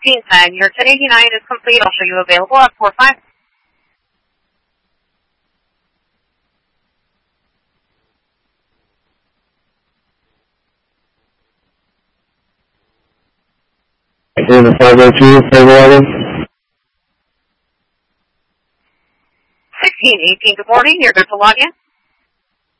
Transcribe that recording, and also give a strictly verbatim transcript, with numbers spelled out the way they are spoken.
fifteen ten. Your ten eighty-nine is complete. I'll show you available at four five. In the five oh two, table item. sixteen eighteen, good morning. You're good to log in.